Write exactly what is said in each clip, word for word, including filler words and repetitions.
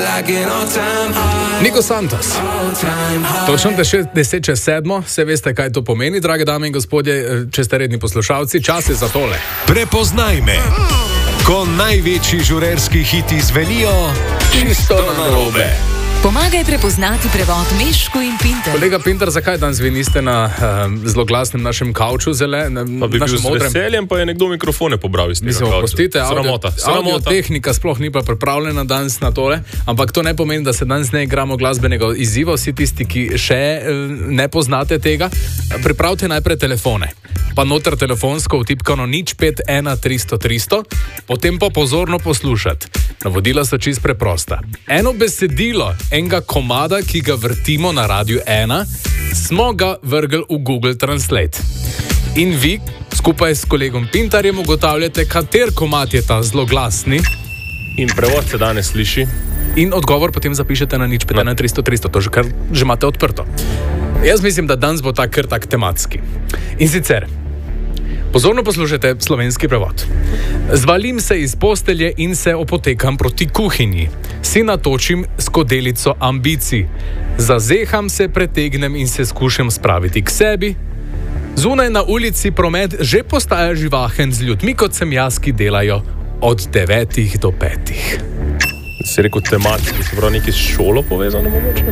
Niko Santos. Točno deset čez sedmo, se veste, kaj to pomeni, drage dame in gospodje, če ste redni poslušalci, čas je za tole. Prepoznaj me, ko največji žurerski hiti zvenijo čisto na narobe. Pomagaj prepoznati prevod Mešku in Pinter. Kolega Pinter, zakaj danes vi niste na uh, zloglasnem našem kavču zele? Na, pa bi bil z modrem veseljem, pa je nekdo mikrofone pobral iz tega Mislim, kavča. Prostite, Sramota. Audio tehnika sploh ni pa pripravljena danes na tole, ampak to ne pomeni, da se danes ne igramo glasbenega izziva. Vsi tisti, ki še uh, ne poznate tega, pripravite najprej telefone. Pa noter telefonsko vtipkano nič pet ena tristo tristo, potem pa pozorno poslušati. Navodila so čisto preprosta. Eno besedilo enega komada, ki ga vrtimo na Radiu ena, smo ga vrgli v Google Translate. In vi, skupaj s kolegom Pintarjem, ugotavljate, kater komad je ta zloglasni. In prevod se danes sliši. In odgovor potem zapišete na nič pet ena tristo tristo, to že kar že imate odprto. Jaz mislim, da danes bo tak kar tak tematski. In sicer, pozorno poslušajte slovenski prevod. Zvalim se iz postelje in se opotekam proti kuhinji. Si natočim skodelico ambicij. Zazeham se, pretegnem in se skušam spraviti k sebi. Zunaj na ulici promet že postaja živahen z ljudmi, kot sem jaz, ki delajo od devetih do petih. Si rekel tematski, se pravi nekaj s šolo povezano mogoče?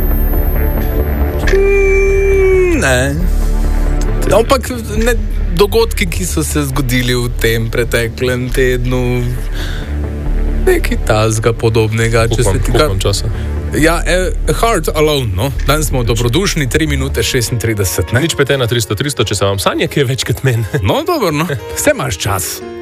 Mm, ne. Ampak ne, dogodki, ki so se zgodili v tem preteklem tednu, nekaj tazga podobnega. Če Upam, se ti ga... časa. Ja, eh, Heart Alone, no. Danes smo dobrodušni, tri minute šestintrideset, ne? Nič pet ena tristo tristo, če se vam sanje, ki je več kot meni. No, dobro, no. Vse imaš čas.